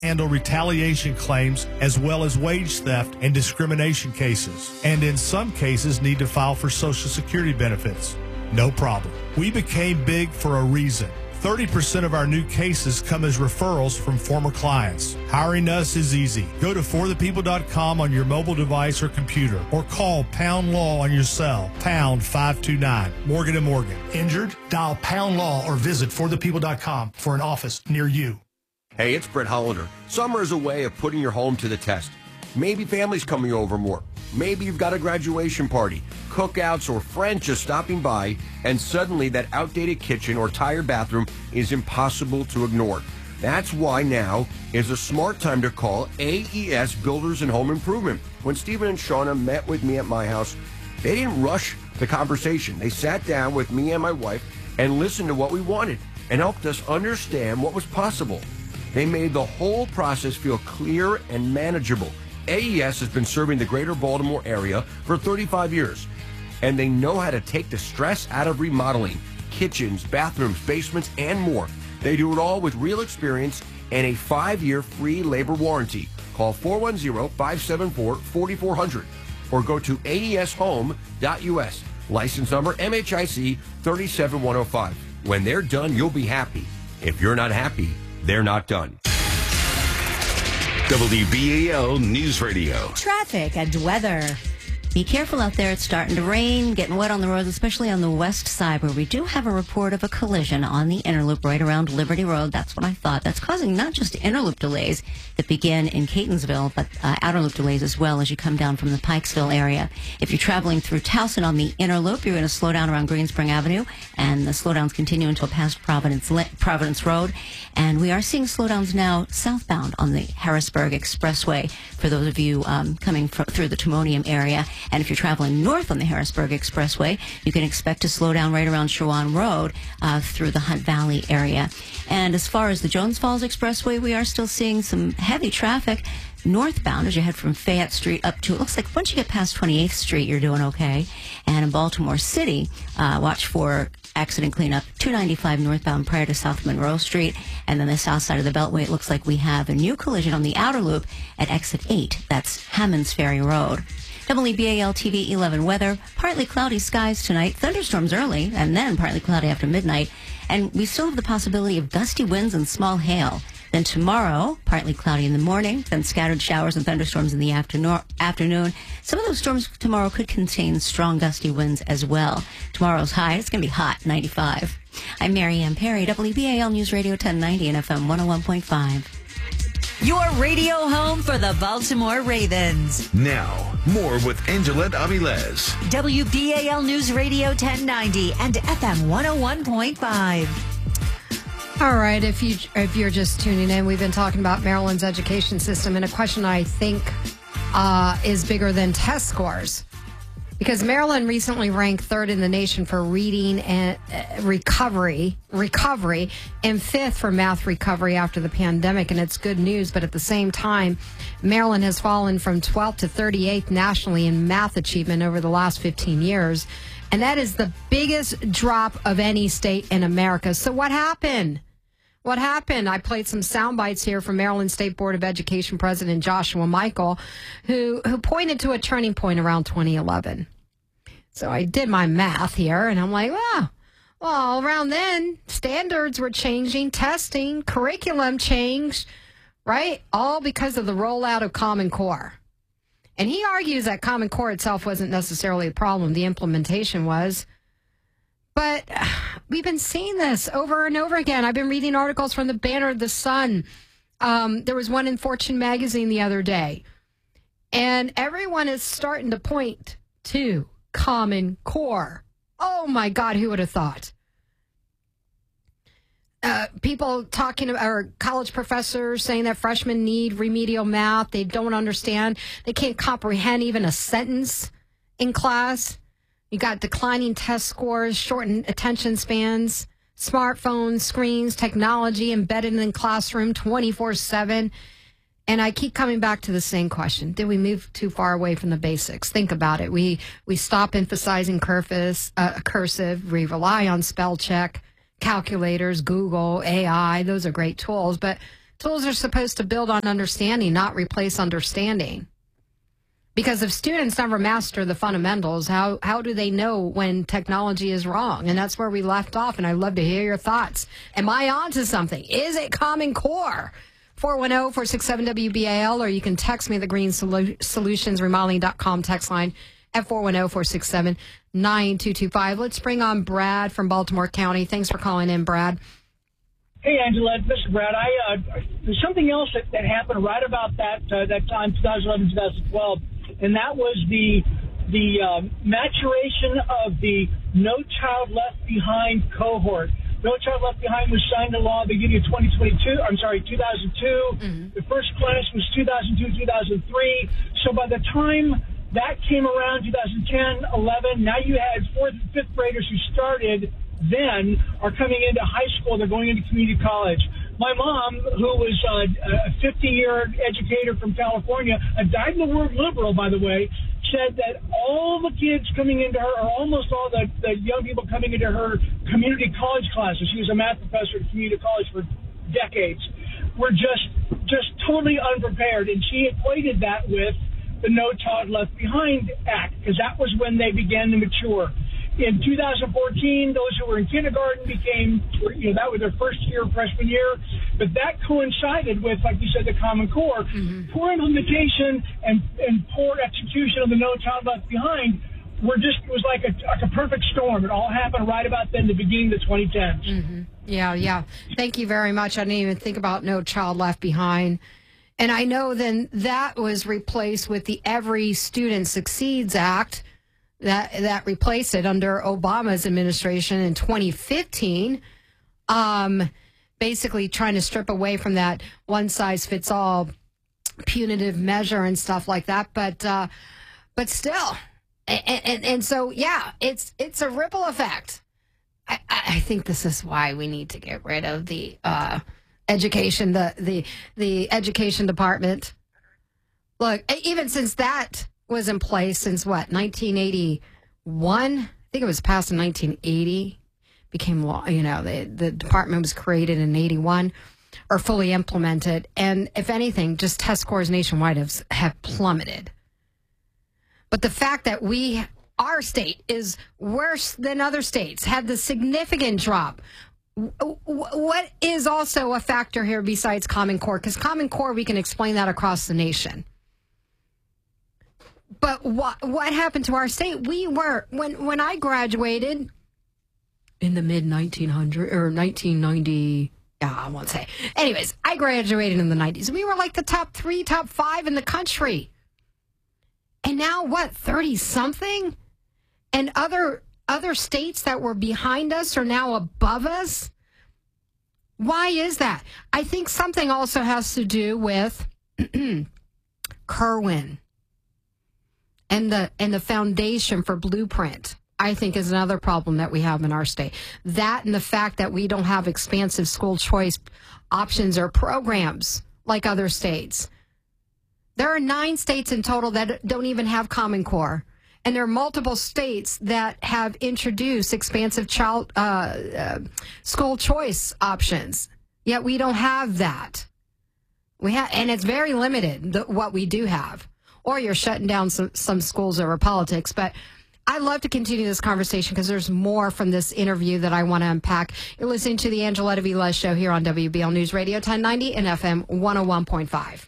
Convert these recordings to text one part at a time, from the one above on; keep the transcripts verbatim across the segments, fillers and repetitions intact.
handle retaliation claims as well as wage theft and discrimination cases, and in some cases need to file for Social Security benefits. No problem. We became big for a reason. thirty percent of our new cases come as referrals from former clients. Hiring us is easy. Go to for the people dot com on your mobile device or computer, or call Pound Law on your cell, pound five two nine. Morgan and Morgan. Injured? Dial Pound Law or visit for the people dot com for an office near you. Hey, it's Brett Hollander. Summer is a way of putting your home to the test. Maybe family's coming over more. Maybe you've got a graduation party, cookouts, or friends just stopping by, and suddenly that outdated kitchen or tired bathroom is impossible to ignore. That's why now is a smart time to call A E S Builders and Home Improvement. When Stephen and Shauna met with me at my house, they didn't rush the conversation. They sat down with me and my wife and listened to what we wanted and helped us understand what was possible. They made the whole process feel clear and manageable. A E S has been serving the greater Baltimore area for thirty-five years, and they know how to take the stress out of remodeling kitchens, bathrooms, basements, and more. They do it all with real experience and a five-year free labor warranty. Call four one zero, five seven four, four four zero zero or go to A E S home dot U S. License number M H I C three seven one zero five. When they're done, you'll be happy. If you're not happy, they're not done. W B A L News Radio. Traffic and weather. Be careful out there. It's starting to rain, getting wet on the roads, especially on the west side, where we do have a report of a collision on the inner loop right around Liberty Road. That's what I thought. That's causing not just inner loop delays that begin in Catonsville, but uh, outer loop delays as well as you come down from the Pikesville area. If you're traveling through Towson on the inner loop, you're going to slow down around Greenspring Avenue, and the slowdowns continue until past Providence, Providence Road. And we are seeing slowdowns now southbound on the Harrisburg Expressway for those of you um, coming fr- through the Timonium area. And if you're traveling north on the Harrisburg Expressway, you can expect to slow down right around Shawan Road uh, through the Hunt Valley area. And as far as the Jones Falls Expressway, we are still seeing some heavy traffic northbound as you head from Fayette Street up to, it looks like once you get past twenty-eighth Street, you're doing okay. And in Baltimore City, uh, watch for accident cleanup, two ninety-five northbound prior to South Monroe Street. And then the south side of the Beltway, it looks like we have a new collision on the outer loop at exit eight. That's Hammonds Ferry Road. W B A L T V eleven weather, partly cloudy skies tonight, thunderstorms early, and then partly cloudy after midnight. And we still have the possibility of gusty winds and small hail. Then tomorrow, partly cloudy in the morning, then scattered showers and thunderstorms in the afterno- afternoon. Some of those storms tomorrow could contain strong gusty winds as well. Tomorrow's high, it's going to be hot, ninety-five. I'm Mary Ann Perry, W B A L News Radio ten ninety and F M one oh one point five. Your radio home for the Baltimore Ravens. Now, more with Angela Avilez. W B A L News Radio ten ninety and F M one oh one point five. All right, if, you, if you're just tuning in, we've been talking about Maryland's education system, and a question I think uh, is bigger than test scores. Because Maryland recently ranked third in the nation for reading and uh, recovery, recovery, and fifth for math recovery after the pandemic, and it's good news. But at the same time, Maryland has fallen from twelfth to thirty-eighth nationally in math achievement over the last fifteen years, and that is the biggest drop of any state in America. So what happened? What happened? I played some sound bites here from Maryland State Board of Education President Joshua Michael, who who pointed to a turning point around twenty eleven. So I did my math here, and I'm like, well, well, around then, standards were changing, testing, curriculum changed, right? All because of the rollout of Common Core. And he argues that Common Core itself wasn't necessarily the problem. The implementation was. But we've been seeing this over and over again. I've been reading articles from the Banner of the Sun. Um, there was one in Fortune magazine the other day. And everyone is starting to point to Common Core. Oh, my God, who would have thought? Uh, people talking about, or college professors saying that freshmen need remedial math. They don't understand. They can't comprehend even a sentence in class. You got declining test scores, shortened attention spans, smartphones, screens, technology embedded in the classroom twenty-four seven. And I keep coming back to the same question. Did we move too far away from the basics? Think about it. We we stop emphasizing cursive, uh, cursive. We rely on spell check, calculators, Google, A I. Those are great tools. But Tools are supposed to build on understanding, not replace understanding. Because if students never master the fundamentals, how, how do they know when technology is wrong? And that's where we left off, and I'd love to hear your thoughts. Am I on to something? Is it Common Core? four one zero, four six seven, W B A L, or you can text me the Green Solu- Solutions Remodeling dot com text line at four one zero, four six seven, nine two two five. Let's bring on Brad from Baltimore County. Thanks for calling in, Brad. Hey, Angela, this is Brad. I, uh, there's something else that, that happened right about that uh, that time, twenty eleven, twenty twelve, and that was the the uh, maturation of the No Child Left Behind cohort. No Child Left Behind was signed into law beginning of twenty twenty-two. I'm sorry, two thousand two. Mm-hmm. The first class was two thousand two, two thousand three. So by the time that came around, two thousand ten, eleven, now you had fourth and fifth graders who started then are coming into high school. They're going into community college. My mom, who was uh, a fifty-year educator from California, a dyed-in-the-wool liberal, by the way, said that all the kids coming into her, or almost all the, the young people coming into her community college classes, she was a math professor at community college for decades, were just just totally unprepared. And she equated that with the No Child Left Behind Act, because that was when they began to mature. In two thousand fourteen, those who were in kindergarten became, you know, that was their first year, freshman year. But that coincided with, like you said, the Common Core. Mm-hmm. Poor implementation and, and poor execution of the No Child Left Behind were just, it was like a, like a perfect storm. It all happened right about then, the beginning of the twenty tens. Mm-hmm. Yeah, yeah. Thank you very much. I didn't even think about No Child Left Behind. And I know then that was replaced with the Every Student Succeeds Act. That that replaced it under Obama's administration in twenty fifteen, um, basically trying to strip away from that one-size-fits-all punitive measure and stuff like that. But uh, but still, and, and, and so, yeah, it's it's a ripple effect. I, I think this is why we need to get rid of the uh, education, the, the, the education department. Look, even since that was in place since what, nineteen eighty-one? I think it was passed in nineteen eighty. Became law, you know, the, the department was created in eighty-one or fully implemented. And if anything, just test scores nationwide have, have plummeted. But the fact that we, our state is worse than other states, had the significant drop. What is also a factor here besides Common Core? Because Common Core, we can explain that across the nation. But what what happened to our state? We were, when when I graduated in the mid nineteen hundreds or nineteen ninety, yeah, I won't say. Anyways, I graduated in the nineties. We were like the top three, top five in the country. And now what, thirty something? And other other states that were behind us are now above us? Why is that? I think something also has to do with Kirwan. And the and the foundation for Blueprint, I think, is another problem that we have in our state. That and the fact that we don't have expansive school choice options or programs like other states. There are nine states in total that don't even have Common Core. And there are multiple states that have introduced expansive child uh, uh, school choice options. Yet we don't have that. We have, and it's very limited, the, what we do have. Or you're shutting down some, some schools over politics. But I'd love to continue this conversation because there's more from this interview that I want to unpack. You're listening to the Angeletta Velez Show here on W B L News Radio ten ninety and F M one oh one point five.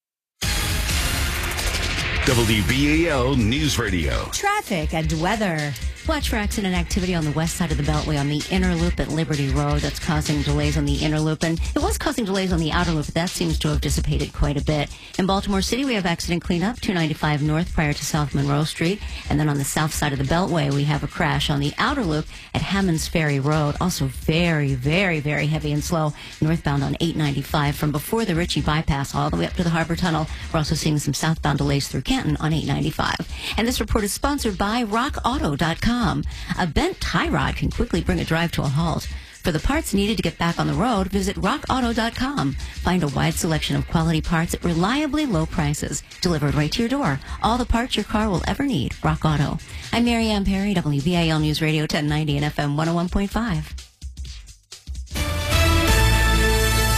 W B A L News Radio. Traffic and weather. Watch for accident activity on the west side of the Beltway on the inner loop at Liberty Road. That's causing delays on the inner loop. And it was causing delays on the outer loop, but that seems to have dissipated quite a bit. In Baltimore City, we have accident cleanup, two ninety-five north prior to South Monroe Street. And then on the south side of the Beltway, we have a crash on the outer loop at Hammond's Ferry Road. Also very, very, very heavy and slow northbound on eight ninety-five from before the Ritchie bypass all the way up to the Harbor Tunnel. We're also seeing some southbound delays through Canton on eight ninety-five. And this report is sponsored by rock auto dot com. A bent tie rod can quickly bring a drive to a halt. For the parts needed to get back on the road, visit rock auto dot com. Find a wide selection of quality parts at reliably low prices, delivered right to your door. All the parts your car will ever need. Rock Auto. I'm Mary Ann Perry, W B A L News Radio ten ninety and F M one oh one point five.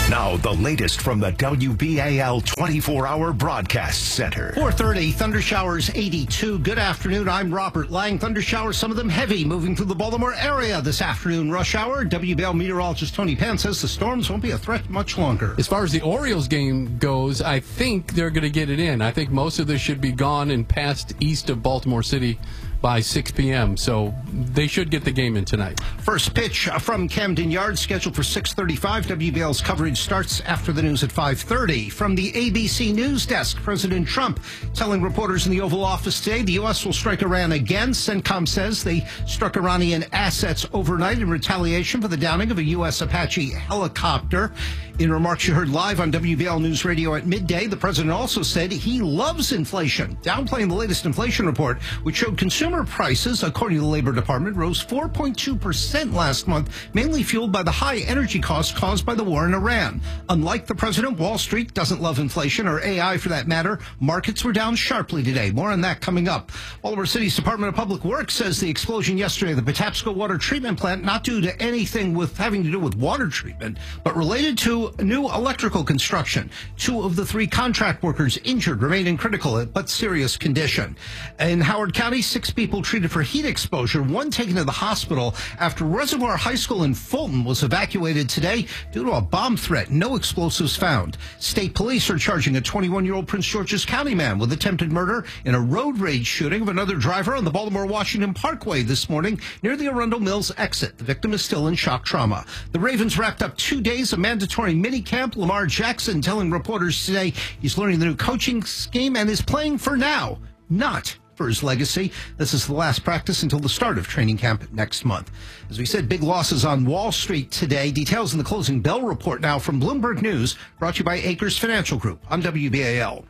Now, the latest from the W B A L twenty-four hour Broadcast Center. four thirty, thunder showers eighty-two. Good afternoon. I'm Robert Lang. Thunder showers, some of them heavy, moving through the Baltimore area this afternoon. Rush hour. W B A L meteorologist Tony Penn says the storms won't be a threat much longer. As far as the Orioles game goes, I think they're going to get it in. I think most of this should be gone and passed east of Baltimore City by six p.m., so they should get the game in tonight. First pitch from Camden Yards scheduled for six thirty-five. W B L's coverage starts after the news at five thirty. From the A B C News Desk, President Trump telling reporters in the Oval Office today the U S will strike Iran again. CENTCOM says they struck Iranian assets overnight in retaliation for the downing of a U S Apache helicopter. In remarks you heard live on W B L News Radio at midday, the president also said he loves inflation, downplaying the latest inflation report, which showed consumer prices, according to the Labor Department, rose four point two percent last month, mainly fueled by the high energy costs caused by the war in Iran. Unlike the president, Wall Street doesn't love inflation, or A I for that matter. Markets were down sharply today. More on that coming up. Baltimore City's Department of Public Works says the explosion yesterday at the Patapsco Water Treatment Plant not due to anything with having to do with water treatment, but related to new electrical construction. Two of the three contract workers injured remain in critical but serious condition. In Howard County, six people treated for heat exposure, one taken to the hospital after Reservoir High School in Fulton was evacuated today due to a bomb threat. No explosives found. State police are charging a twenty-one-year-old Prince George's County man with attempted murder in a road rage shooting of another driver on the Baltimore-Washington Parkway this morning near the Arundel Mills exit. The victim is still in shock trauma. The Ravens wrapped up two days of mandatory mini camp. Lamar Jackson telling reporters today he's learning the new coaching scheme and is playing for now, not for his legacy. This is the last practice until the start of training camp next month. As we said, big losses on Wall Street today. Details in the closing bell report now from Bloomberg News, brought to you by Acres Financial Group. I'm W B A L.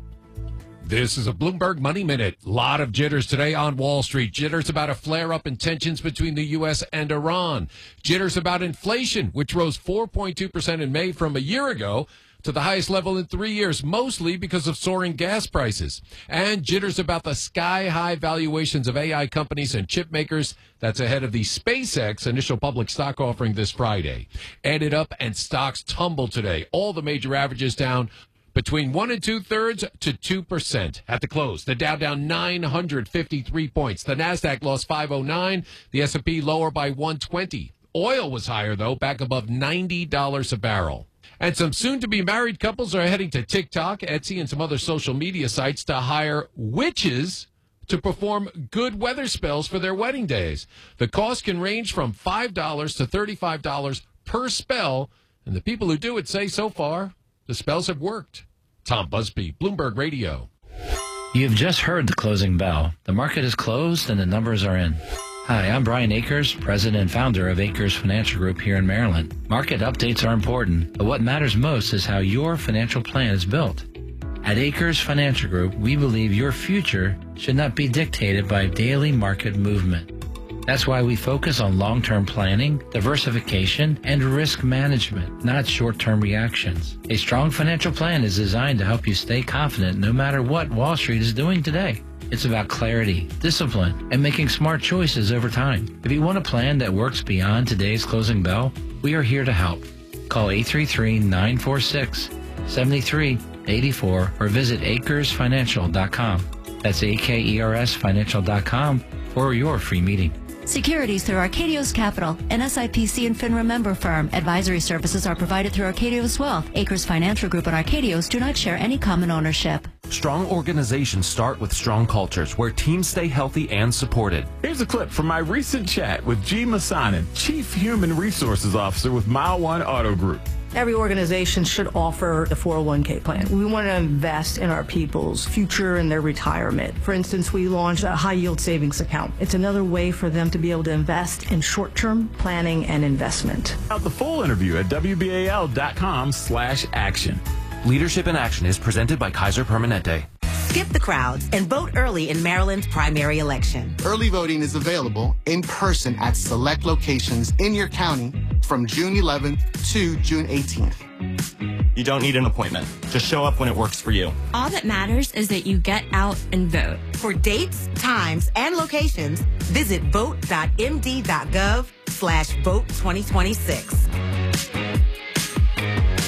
This is a Bloomberg Money Minute. A lot of jitters today on Wall Street. Jitters about a flare-up in tensions between the U S and Iran. Jitters about inflation, which rose four point two percent in May from a year ago to the highest level in three years, mostly because of soaring gas prices. And jitters about the sky-high valuations of A I companies and chip makers. That's ahead of the SpaceX initial public stock offering this Friday. Added up, and stocks tumbled today. All the major averages down between one and two-thirds to two percent. At the close, the Dow down nine hundred fifty-three points. The NASDAQ lost five oh nine. The S and P lower by one twenty. Oil was higher, though, back above ninety dollars a barrel. And some soon-to-be married couples are heading to TikTok, Etsy, and some other social media sites to hire witches to perform good weather spells for their wedding days. The cost can range from five dollars to thirty-five dollars per spell, and the people who do it say so far the spells have worked. Tom Busby, Bloomberg Radio. You've just heard the closing bell. The market is closed and the numbers are in. Hi, I'm Brian Akers, president and founder of Akers Financial Group here in Maryland. Market updates are important, but what matters most is how your financial plan is built. At Akers Financial Group, we believe your future should not be dictated by daily market movement. That's why we focus on long-term planning, diversification, and risk management, not short-term reactions. A strong financial plan is designed to help you stay confident no matter what Wall Street is doing today. It's about clarity, discipline, and making smart choices over time. If you want a plan that works beyond today's closing bell, we are here to help. Call eight three three, nine four six, seven three eight four or visit acres financial dot com. That's A K E R S financial dot com for your free meeting. Securities through Arcadios Capital, an S I P C and FINRA member firm. Advisory services are provided through Arcadios Wealth. Acres Financial Group and Arcadios do not share any common ownership. Strong organizations start with strong cultures where teams stay healthy and supported. Here's a clip from my recent chat with G. Masanin, Chief Human Resources Officer with Mile One Auto Group. Every organization should offer a four oh one k plan. We want to invest in our people's future and their retirement. For instance, we launched a high-yield savings account. It's another way for them to be able to invest in short-term planning and investment. Out the full interview at W B A L dot com slash action. Leadership in Action is presented by Kaiser Permanente. Skip the crowds and vote early in Maryland's primary election. Early voting is available in person at select locations in your county from June eleventh to June eighteenth. You don't need an appointment. Just show up when it works for you. All that matters is that you get out and vote. For dates, times, and locations, visit vote dot m d dot gov slash vote twenty twenty-six.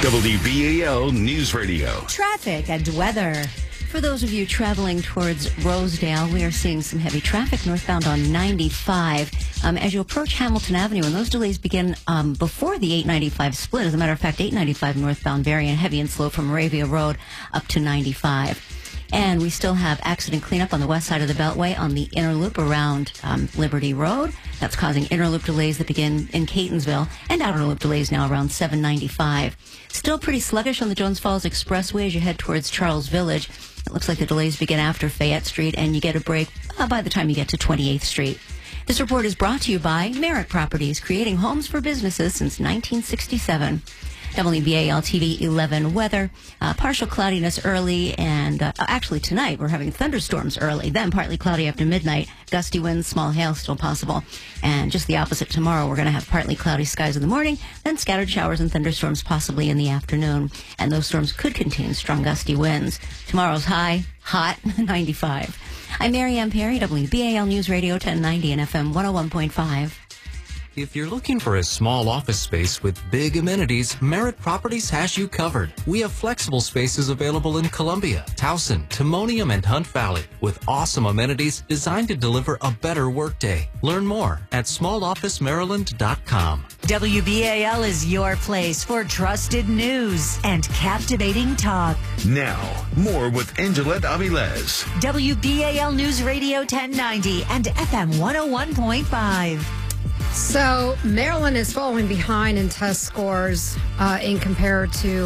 W B A L News Radio. Traffic and weather. For those of you traveling towards Rosedale, we are seeing some heavy traffic northbound on ninety-five. Um, as you approach Hamilton Avenue, and those delays begin um, before the eight ninety-five split. As a matter of fact, eight ninety-five northbound variant heavy and slow from Moravia Road up to ninety-five. And we still have accident cleanup on the west side of the Beltway on the inner loop around um, Liberty Road. That's causing inner loop delays that begin in Catonsville, and outer loop delays now around seven ninety-five. Still pretty sluggish on the Jones Falls Expressway as you head towards Charles Village. It looks like the delays begin after Fayette Street, and you get a break uh, by the time you get to twenty-eighth Street. This report is brought to you by Merritt Properties, creating homes for businesses since nineteen sixty-seven. W B A L T V eleven weather, uh, partial cloudiness early, and uh, actually tonight we're having thunderstorms early, then partly cloudy after midnight, gusty winds, small hail still possible, and just the opposite tomorrow. We're going to have partly cloudy skies in the morning, then scattered showers and thunderstorms possibly in the afternoon, and those storms could contain strong gusty winds. Tomorrow's high, hot, ninety-five. I'm Mary Ann Perry, W B A L News Radio ten ninety and F M one oh one point five. If you're looking for a small office space with big amenities, Merritt Properties has you covered. We have flexible spaces available in Columbia, Towson, Timonium, and Hunt Valley with awesome amenities designed to deliver a better workday. Learn more at small office maryland dot com. W B A L is your place for trusted news and captivating talk. Now, more with Angela Aviles. W B A L News Radio ten ninety and F M one oh one point five. So Maryland is falling behind in test scores uh, in compared to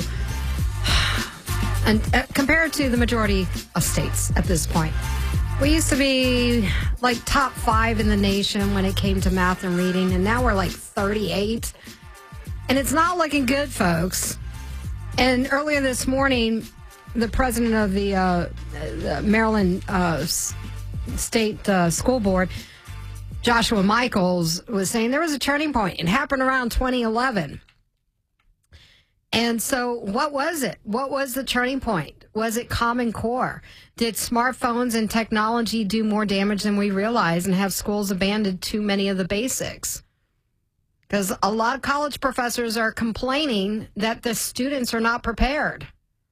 and uh, compared to the majority of states at this point. We used to be like top five in the nation when it came to math and reading, and now we're like thirty-eight. And it's not looking good, folks. And earlier this morning, the president of the, uh, the Maryland uh, State uh, School Board, Joshua Michaels, was saying there was a turning point. It happened around twenty eleven. And so what was it? What was the turning point? Was it Common Core? Did smartphones and technology do more damage than we realize and have schools abandoned too many of the basics? Because a lot of college professors are complaining that the students are not prepared.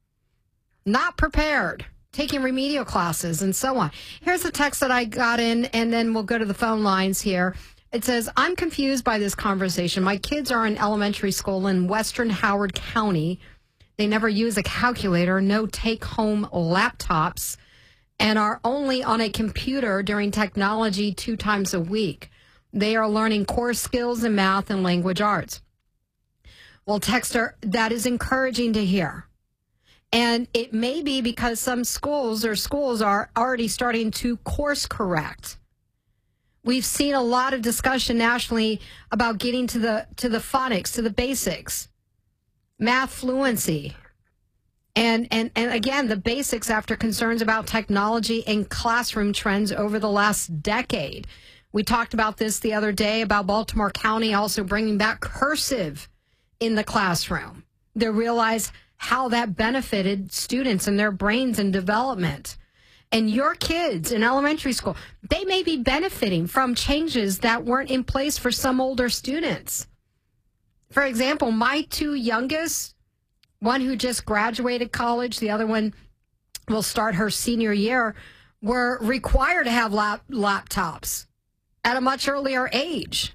Not prepared. Taking remedial classes and so on. Here's a text that I got in, and then we'll go to the phone lines here. It says, I'm confused by this conversation. My kids are in elementary school in Western Howard County. They never use a calculator, no take-home laptops, and are only on a computer during technology two times a week. They are learning core skills in math and language arts. Well, Texter, that is encouraging to hear. And it may be because some schools or schools are already starting to course correct. We've seen a lot of discussion nationally about getting to the to the phonics, to the basics, math fluency. And, and, and again, the basics after concerns about technology and classroom trends over the last decade. We talked about this the other day about Baltimore County also bringing back cursive in the classroom. They realize how that benefited students and their brains and development. And your kids in elementary school, they may be benefiting from changes that weren't in place for some older students. For example, my two youngest, one who just graduated college, the other one will start her senior year, were required to have lap- laptops at a much earlier age.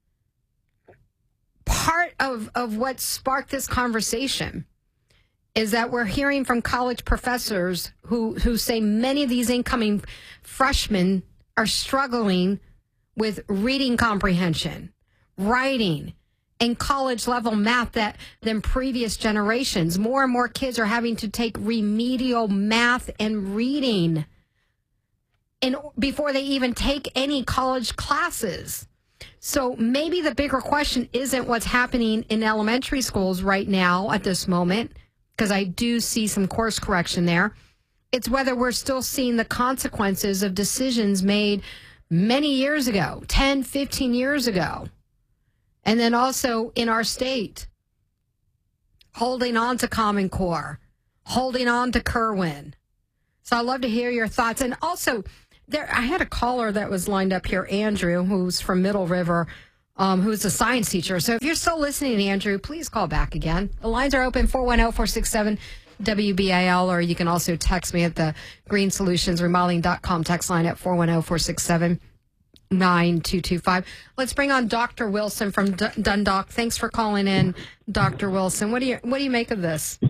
Part of, of what sparked this conversation is that we're hearing from college professors who, who say many of these incoming freshmen are struggling with reading comprehension, writing, and college-level math that than previous generations. More and more kids are having to take remedial math and reading in, before they even take any college classes. So maybe the bigger question isn't what's happening in elementary schools right now at this moment, because I do see some course correction there. It's whether we're still seeing the consequences of decisions made many years ago, ten, fifteen years ago. And then also in our state, holding on to Common Core, holding on to Kerwin. So I'd love to hear your thoughts. And also, there, I had a caller that was lined up here, Andrew, who's from Middle River, um, who is a science teacher. So if you're still listening, Andrew, please call back again. The lines are open, four one zero, four six seven, W B A L, or you can also text me at the green solutions remodeling dot com text line at four one zero, four six seven, nine two two five. Let's bring on Doctor Wilson from D- Dundalk. Thanks for calling in, Doctor Wilson. What do you what do you make of this?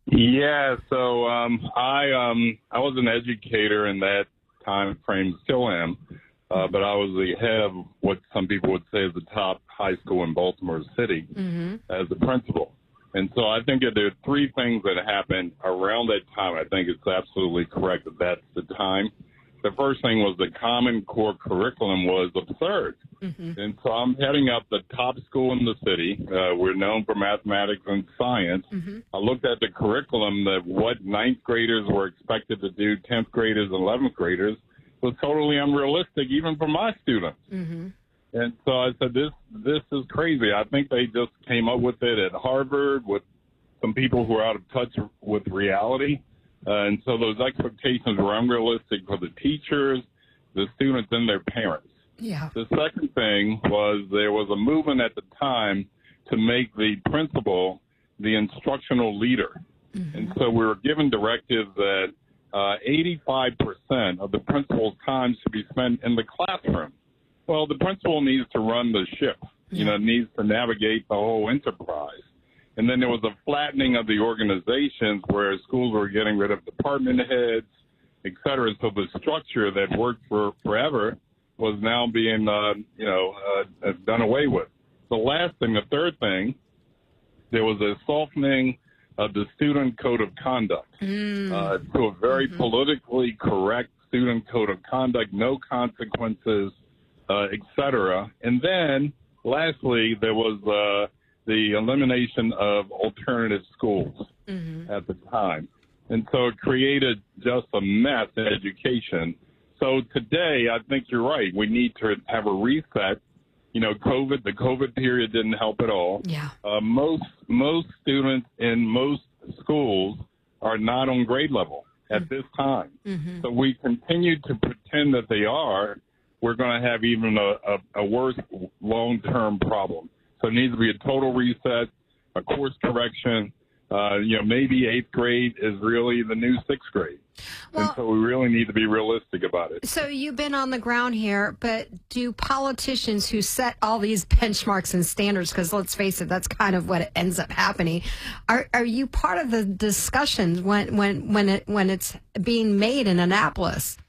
Yeah, so um, I um, I was an educator in that time frame, still am, uh, but I was the head of what some people would say is the top high school in Baltimore City Mm-hmm. as a principal. And so I think that there are three things that happened around that time. I think it's absolutely correct that that's the time. The first thing was the Common Core curriculum was absurd. Mm-hmm. And so I'm heading up the top school in the city. Uh, we're known for mathematics and science. Mm-hmm. I looked at the curriculum that what ninth graders were expected to do, tenth graders, eleventh graders, was totally unrealistic, even for my students. Mm-hmm. And so I said, this this is crazy. I think they just came up with it at Harvard with some people who are out of touch with reality. Uh, and so those expectations were unrealistic for the teachers, the students, and their parents. Yeah. The second thing was there was a movement at the time to make the principal the instructional leader. Mm-hmm. And so we were given directives that uh, eighty-five percent of the principal's time should be spent in the classroom. Well, the principal needs to run the ship, you know, needs to navigate the whole enterprise. And then there was a flattening of the organizations where schools were getting rid of department heads, et cetera. So the structure that worked for forever was now being, uh, you know, uh, done away with. The last thing, the third thing, there was a softening of the student code of conduct mm. uh, to a very mm-hmm. politically correct student code of conduct, no consequences, uh, et cetera. And then, lastly, there was uh, the elimination of alternative schools mm-hmm. at the time. And so it created just a mess in education. So today, I think you're right. We need to have a reset. You know, COVID, the COVID period didn't help at all. Yeah. Uh, most most students in most schools are not on grade level at mm-hmm. this time. Mm-hmm. So we continue to pretend that they are. We're going to have even a, a, a worse long-term problem. So it needs to be a total reset, a course correction. Uh, you know, maybe eighth grade is really the new sixth grade. Well, and so we really need to be realistic about it. So you've been on the ground here, but do politicians who set all these benchmarks and standards, because let's face it, that's kind of what ends up happening, are are you part of the discussions when when when it when it's being made in Annapolis?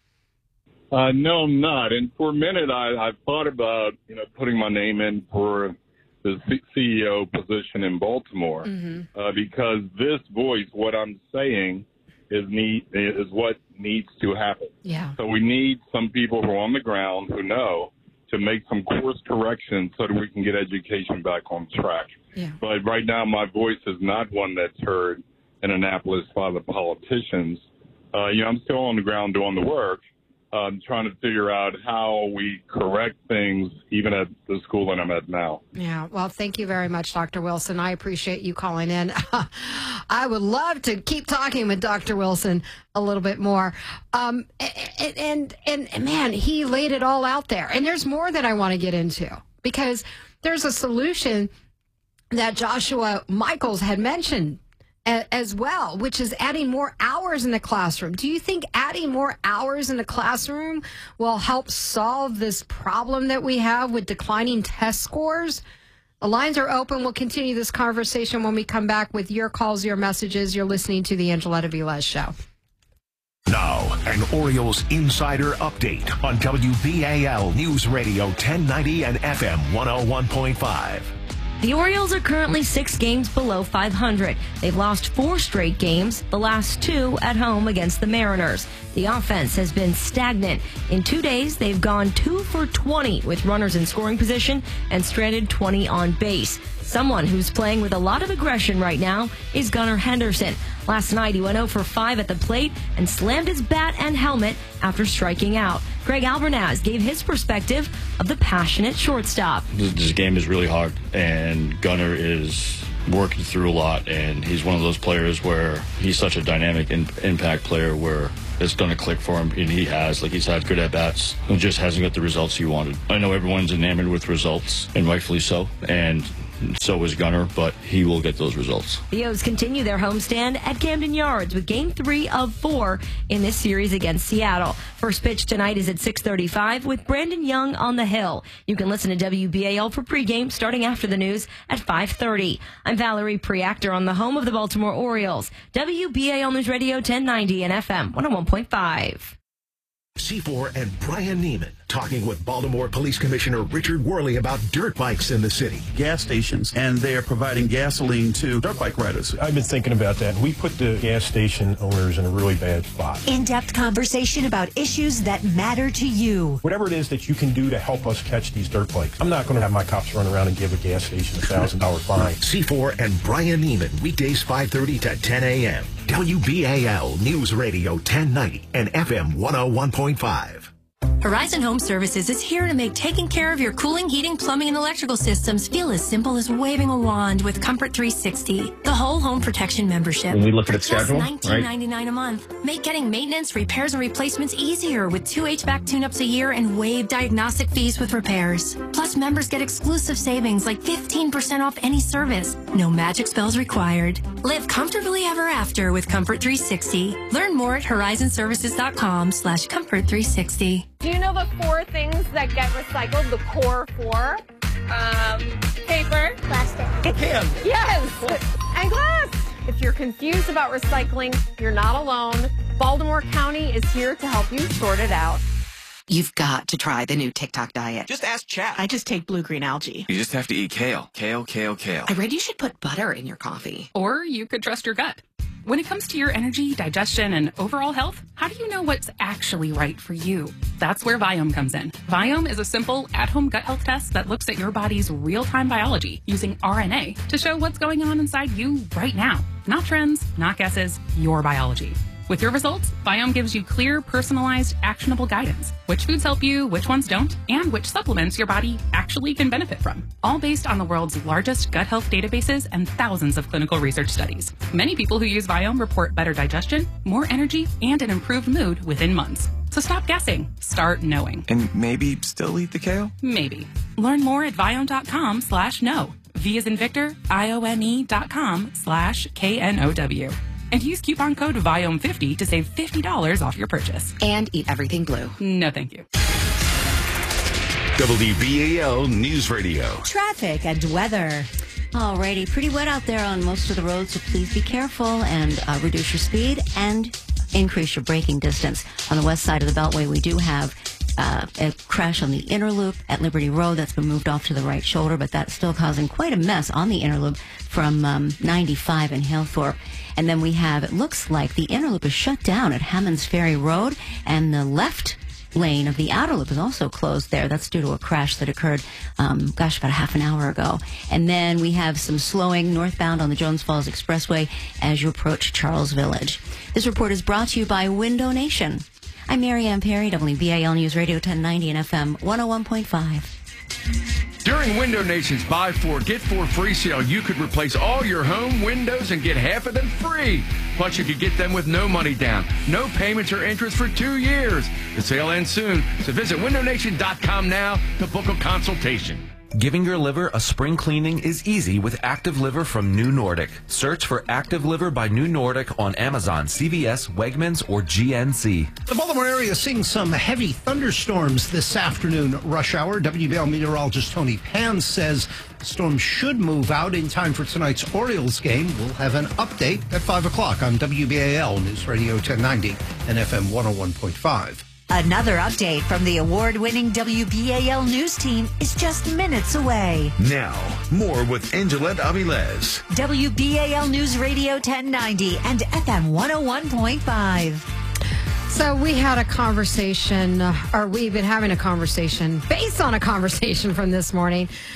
Uh, no, I'm not. And for a minute, I, I thought about, you know, putting my name in for the C E O position in Baltimore, mm-hmm. uh, because this voice, what I'm saying, is need is what needs to happen. Yeah. So we need some people who are on the ground who know to make some course corrections so that we can get education back on track. Yeah. But right now, my voice is not one that's heard in Annapolis by the politicians. Uh, you know, I'm still on the ground doing the work. Um, trying to figure out how we correct things even at the school that I'm at now. Yeah, well, thank you very much, Doctor Wilson. I appreciate you calling in. I would love to keep talking with Doctor Wilson a little bit more. Um, and, and, and, and, man, he laid it all out there. And there's more that I want to get into, because there's a solution that Joshua Michaels had mentioned as well, which is adding more hours in the classroom. Do you think adding more hours in the classroom will help solve this problem that we have with declining test scores? The lines are open. We'll continue this conversation when we come back with your calls, your messages. You're listening to the Angeletta Velez Show. Now, an Orioles insider update on W B A L News Radio ten ninety and F M one oh one point five. The Orioles are currently six games below five hundred. They've lost four straight games, the last two at home against the Mariners. The offense has been stagnant. In two days, they've gone two for twenty with runners in scoring position and stranded twenty on base. Someone who's playing with a lot of aggression right now is Gunnar Henderson. Last night, he went oh for five at the plate and slammed his bat and helmet after striking out. Greg Albernaz gave his perspective of the passionate shortstop. This, this game is really hard, and Gunnar is working through a lot, and he's one of those players where he's such a dynamic in, impact player where it's going to click for him, and he has. Like, he's had good at-bats and just hasn't got the results he wanted. I know everyone's enamored with results, and rightfully so, and so is Gunnar, but he will get those results. The O's continue their homestand at Camden Yards with game three of four in this series against Seattle. First pitch tonight is at six thirty-five with Brandon Young on the hill. You can listen to W B A L for pregame starting after the news at five thirty. I'm Valerie Preactor on the home of the Baltimore Orioles. W B A L News Radio ten ninety and F M one oh one point five. C four and Brian Neiman talking with Baltimore Police Commissioner Richard Worley about dirt bikes in the city. Gas stations, and they are providing gasoline to dirt bike riders. I've been thinking about that. We put the gas station owners in a really bad spot. In-depth conversation about issues that matter to you. Whatever it is that you can do to help us catch these dirt bikes. I'm not going to have my cops run around and give a gas station a one thousand dollars fine. C four and Brian Neiman, weekdays five thirty to ten a.m. W B A L News Radio ten ninety and F M one oh one point five. Horizon Home Services is here to make taking care of your cooling, heating, plumbing, and electrical systems feel as simple as waving a wand with Comfort three sixty, the whole home protection membership. When we look at its schedule, Just nineteen ninety-nine right? a month. Make getting maintenance, repairs, and replacements easier with two H V A C tune-ups a year and waive diagnostic fees with repairs. Plus, members get exclusive savings like fifteen percent off any service. No magic spells required. Live comfortably ever after with Comfort three sixty. Learn more at horizon services dot com slash comfort three sixty. Do you know the four things that get recycled? The core four? Um, paper. Plastic. Can. Yes. And glass. If you're confused about recycling, you're not alone. Baltimore County is here to help you sort it out. You've got to try the new TikTok diet. Just ask Chat. I just take blue-green algae. You just have to eat kale. Kale, kale, kale. I read you should put butter in your coffee. Or you could trust your gut. When it comes to your energy, digestion, and overall health, how do you know what's actually right for you? That's where Viome comes in. Viome is a simple, at-home gut health test that looks at your body's real-time biology using R N A to show what's going on inside you right now. Not trends, not guesses, your biology. With your results, Viome gives you clear, personalized, actionable guidance. Which foods help you, which ones don't, and which supplements your body actually can benefit from. All based on the world's largest gut health databases and thousands of clinical research studies. Many people who use Viome report better digestion, more energy, and an improved mood within months. So stop guessing. Start knowing. And maybe still eat the kale? Maybe. Learn more at viome.com slash no. V as in Victor, I O M E dot com slash K N O W. And use coupon code Viome fifty to save fifty dollars off your purchase. And eat everything blue. No, thank you. W B A L News Radio. Traffic and weather. Alrighty, pretty wet out there on most of the roads, so please be careful and uh, reduce your speed and increase your braking distance. On the west side of the Beltway, we do have uh, a crash on the inner loop at Liberty Road that's been moved off to the right shoulder, but that's still causing quite a mess on the inner loop from um, ninety-five in Halethorpe. And then we have, it looks like the inner loop is shut down at Hammonds Ferry Road, and the left lane of the outer loop is also closed there. That's due to a crash that occurred, um, gosh, about a half an hour ago. And then we have some slowing northbound on the Jones Falls Expressway as you approach Charles Village. This report is brought to you by Window Nation. I'm Mary Ann Perry, W B A L News Radio ten ninety and F M one oh one point five. During Window Nation's Buy Four, Get Four free sale, you could replace all your home windows and get half of them free. Plus, you could get them with no money down, no payments or interest for two years. The sale ends soon, so visit window nation dot com now to book a consultation. Giving your liver a spring cleaning is easy with Active Liver from New Nordic. Search for Active Liver by New Nordic on Amazon, C V S, Wegmans, or G N C. The Baltimore area is seeing some heavy thunderstorms this afternoon rush hour. W B A L meteorologist Tony Pan says the storm should move out in time for tonight's Orioles game. We'll have an update at five o'clock on W B A L News Radio ten ninety and F M one oh one point five. Another update from the award-winning W B A L News team is just minutes away. Now, more with Angelette Avilés. W B A L News Radio ten ninety and F M one oh one point five. So we had a conversation, uh, or we've been having a conversation based on a conversation from this morning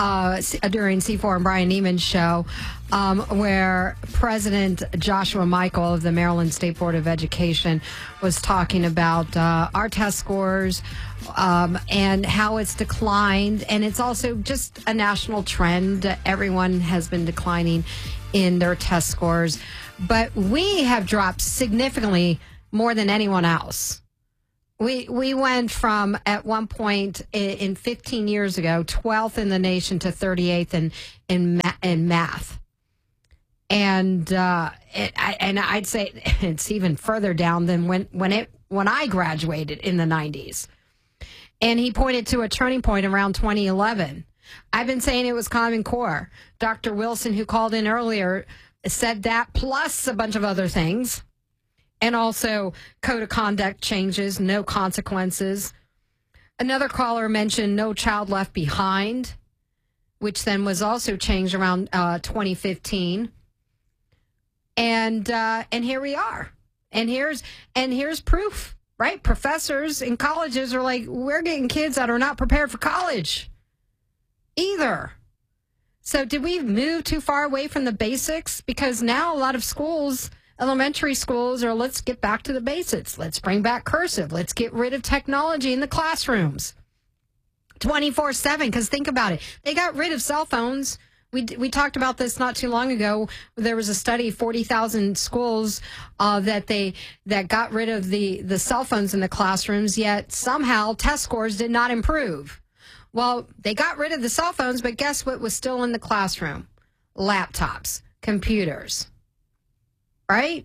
uh, during C four and Brian Neiman's show, um, where President Joshua Michael of the Maryland State Board of Education was talking about uh, our test scores um, and how it's declined. And it's also just a national trend. Everyone has been declining in their test scores. But we have dropped significantly more than anyone else. We we went from, at one point in, in fifteen years ago, twelfth in the nation to thirty-eighth in in, ma- in math. And uh, it, I, and I'd say it's even further down than when, when, it, when I graduated in the nineties. And he pointed to a turning point around twenty eleven. I've been saying it was Common Core. Doctor Wilson, who called in earlier, said that, plus a bunch of other things. And also code of conduct changes, no consequences. Another caller mentioned No Child Left Behind, which then was also changed around uh, twenty fifteen. And uh, and here we are. And here's and here's proof, right? Professors in colleges are like, we're getting kids that are not prepared for college either. So did we move too far away from the basics? Because now a lot of schools, elementary schools, are let's get back to the basics. Let's bring back cursive. Let's get rid of technology in the classrooms twenty-four seven. Because think about it. They got rid of cell phones. We we talked about this not too long ago. There was a study, forty thousand schools uh, that they that got rid of the, the cell phones in the classrooms, yet somehow test scores did not improve. Well, they got rid of the cell phones, but guess what was still in the classroom? Laptops, computers, right?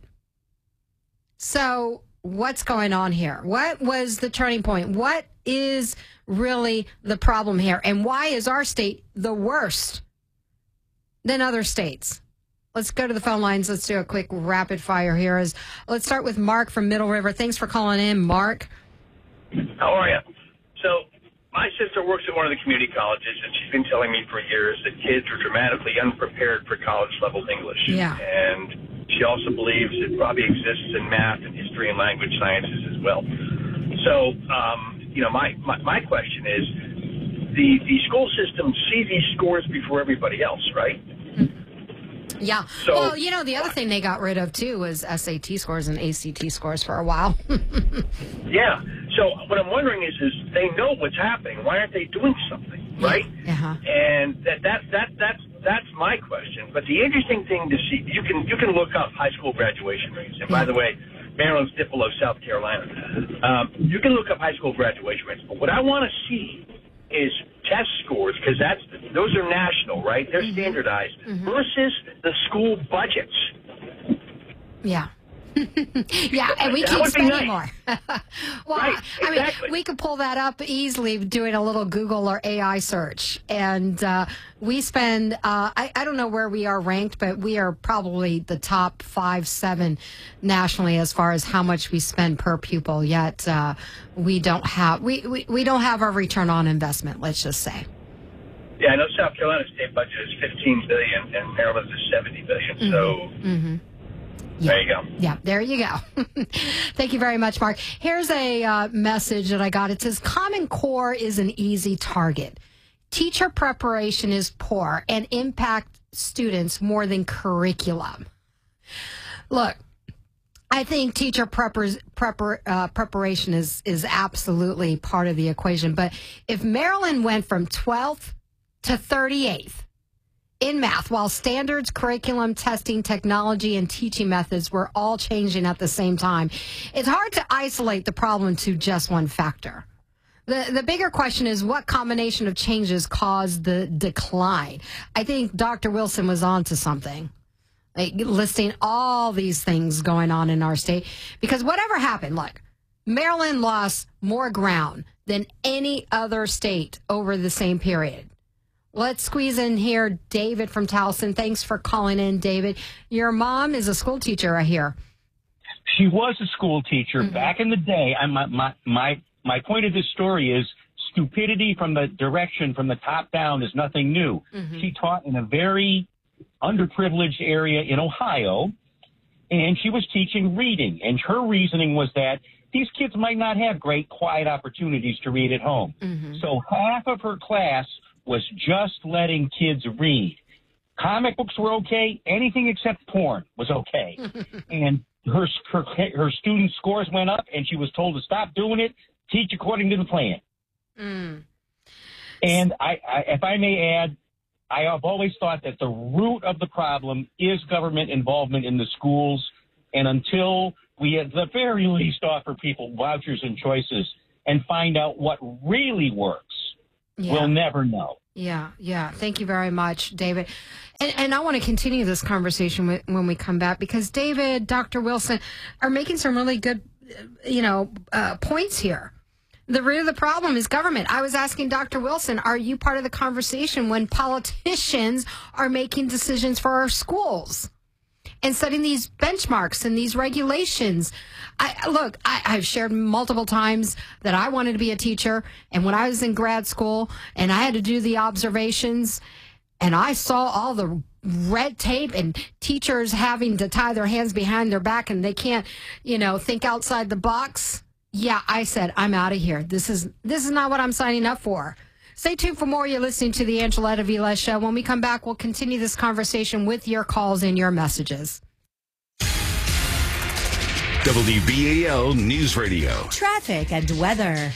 So what's going on here? What was the turning point? What is really the problem here? And why is our state the worst than other states? Let's go to the phone lines. Let's do a quick rapid fire here. Is Let's start with Mark from Middle River. Thanks for calling in, Mark. How are you? So my sister works at one of the community colleges, and she's been telling me for years that kids are dramatically unprepared for college-level English. Yeah. And she also believes it probably exists in math and history and language sciences as well. So, um, you know, my, my, my question is, the, the school system see these scores before everybody else, right? Yeah. So, well, you know, the other thing they got rid of, too, was S A T scores and A C T scores for a while. Yeah. So what I'm wondering is, is they know what's happening. Why aren't they doing something, right? Uh-huh. And that, that, that, that's, that's my question. But the interesting thing to see, you can, you can look up high school graduation rates. And by the way, Maryland's dipped below South Carolina. Um, you can look up high school graduation rates. But what I want to see is test scores, because that's those are national, right? They're mm-hmm. standardized mm-hmm. versus the school budgets. Yeah. Yeah, and we that keep spending nice. more. Well, right, I exactly. mean, we could pull that up easily doing a little Google or A I search. And uh, we spend, uh, I, I don't know where we are ranked, but we are probably the top five, seven nationally as far as how much we spend per pupil. Yet uh, we don't have, we, we, we don't have our return on investment, let's just say. Yeah, I know South Carolina's state budget is fifteen billion dollars and Maryland's is seventy billion dollars. Mm-hmm. So mm-hmm. Yeah. There you go. Yeah, there you go. Thank you very much, Mark. Here's a uh, message that I got. It says, Common Core is an easy target. Teacher preparation is poor and impact students more than curriculum. Look, I think teacher prepar- prepar- uh, preparation is, is absolutely part of the equation. But if Maryland went from twelfth to thirty-eighth, in math, while standards, curriculum, testing, technology, and teaching methods were all changing at the same time, it's hard to isolate the problem to just one factor. The the bigger question is, what combination of changes caused the decline? I think Doctor Wilson was on to something, like listing all these things going on in our state. Because whatever happened, look, Maryland lost more ground than any other state over the same period. Let's squeeze in here David from Towson. Thanks for calling in, David. Your mom is a school teacher, I hear. She was a school teacher Mm-hmm. back in the day. I, my, my, my, my point of this story is stupidity from the direction from the top down is nothing new. Mm-hmm. She taught in a very underprivileged area in Ohio, and she was teaching reading. And her reasoning was that these kids might not have great quiet opportunities to read at home. Mm-hmm. So half of her class was just letting kids read. Comic books were okay. Anything except porn was okay. And her, her her student scores went up, and she was told to stop doing it, teach according to the plan. Mm. And I, I, if I may add, I have always thought that the root of the problem is government involvement in the schools. And until we at the very least offer people vouchers and choices and find out what really works, Yeah. we'll never know. Yeah, yeah. Thank you very much, David. And, and I want to continue this conversation with, when we come back, because David, Doctor Wilson are making some really good, you know, uh, points here. The root of the problem is government. I was asking Doctor Wilson, are you part of the conversation when politicians are making decisions for our schools and setting these benchmarks and these regulations? I, look, I, I've shared multiple times that I wanted to be a teacher, and when I was in grad school and I had to do the observations and I saw all the red tape and teachers having to tie their hands behind their back and they can't, you know, think outside the box. Yeah, I said, I'm out of here. This is this is not what I'm signing up for. Stay tuned for more. You're listening to the Angeletta Vilez Show. When we come back, we'll continue this conversation with your calls and your messages. W B A L News Radio. Traffic and weather.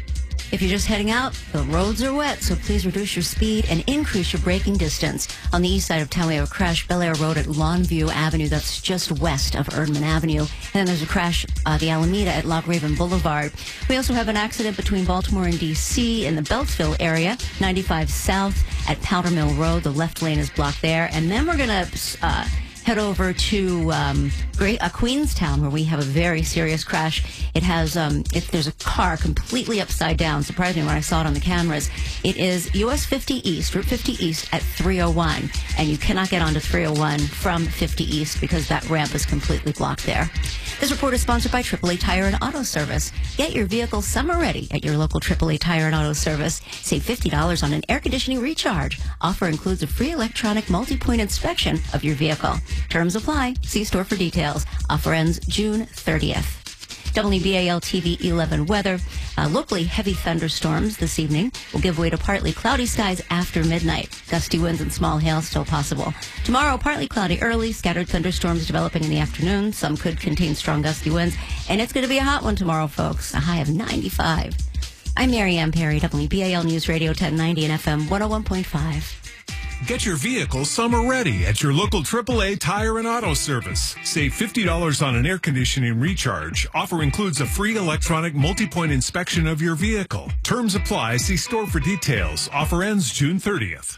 If you're just heading out, the roads are wet, so please reduce your speed and increase your braking distance. On the east side of town, we have a crash, Bel Air Road at Longview Avenue. That's just west of Erdman Avenue. And then there's a crash, uh, the Alameda at Loch Raven Boulevard. We also have an accident between Baltimore and D C in the Beltsville area, ninety-five south at Powder Mill Road. The left lane is blocked there. And then we're going to uh, head over to um, Great, uh, Queenstown, where we have a very serious crash. It has, um, it, there's a car completely upside down. Surprised me when I saw it on the cameras. It is U S fifty East, Route fifty East at three oh one. And you cannot get onto three oh one from fifty East because that ramp is completely blocked there. This report is sponsored by triple A Tire and Auto Service. Get your vehicle summer ready at your local triple A Tire and Auto Service. Save fifty dollars on an air conditioning recharge. Offer includes a free electronic multi-point inspection of your vehicle. Terms apply. See store for details. Offer ends June thirtieth. W B A L T V eleven weather. Uh, locally heavy thunderstorms this evening will give way to partly cloudy skies after midnight. Gusty winds and small hail still possible. Tomorrow, partly cloudy early, scattered thunderstorms developing in the afternoon. Some could contain strong gusty winds. And it's going to be a hot one tomorrow, folks. A high of ninety-five. I'm Mary Ann Perry, W B A L News Radio ten ninety and F M one oh one point five. Get your vehicle summer ready at your local triple A Tire and Auto Service. Save fifty dollars on an air conditioning recharge. Offer includes a free electronic multi-point inspection of your vehicle. Terms apply. See store for details. Offer ends June thirtieth.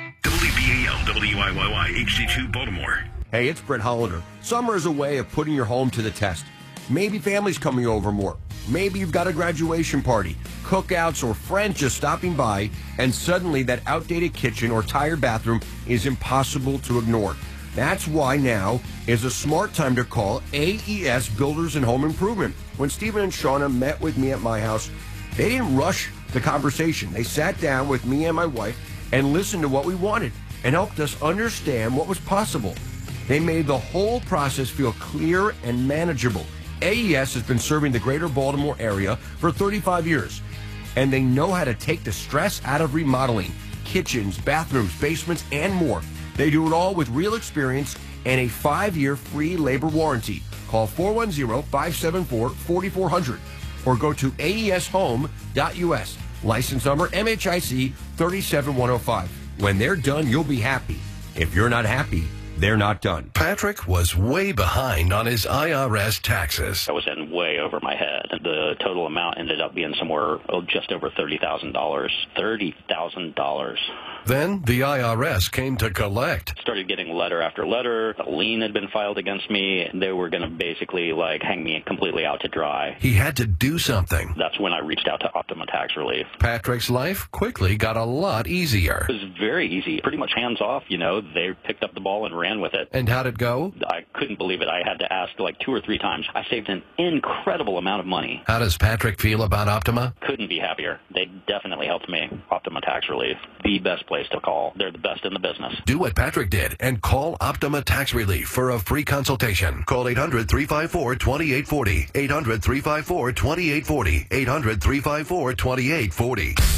W B A L W I Y Y H D two Baltimore. Hey, it's Brett Hollander. Summer is a way of putting your home to the test. Maybe family's coming over more. Maybe you've got a graduation party, cookouts, or friends just stopping by, and suddenly that outdated kitchen or tired bathroom is impossible to ignore. That's why now is a smart time to call A E S Builders and Home Improvement. When Stephen and Shauna met with me at my house, they didn't rush the conversation. They sat down with me and my wife and listened to what we wanted and helped us understand what was possible. They made the whole process feel clear and manageable. A E S has been serving the greater Baltimore area for thirty-five years, and they know how to take the stress out of remodeling kitchens, bathrooms, basements, and more. They do it all with real experience and a five-year free labor warranty. Call four one zero, five seven four, four four zero zero or go to A E S home dot U S. License number M H I C three seven one zero five. When they're done, you'll be happy. If you're not happy, they're not done. Patrick was way behind on his I R S taxes. I was in way over my head. The total amount ended up being somewhere oh, just over thirty thousand dollars. thirty thousand dollars. Then the I R S came to collect. Started getting letter after letter. A lien had been filed against me. They were going to basically like hang me completely out to dry. He had to do something. That's when I reached out to Optima Tax Relief. Patrick's life quickly got a lot easier. It was very easy. Pretty much hands off, you know. They picked up the ball and ran with it. And how'd it go? I couldn't believe it. I had to ask like two or three times. I saved an incredible amount of money. How does Patrick feel about Optima? Couldn't be happier. They definitely helped me. Optima Tax Relief, the best place to call. They're the best in the business. Do what Patrick did and call Optima Tax Relief for a free consultation. Call eight hundred, three five four, two eight four zero. eight hundred, three five four, two eight four zero. eight hundred, three five four, two eight four zero.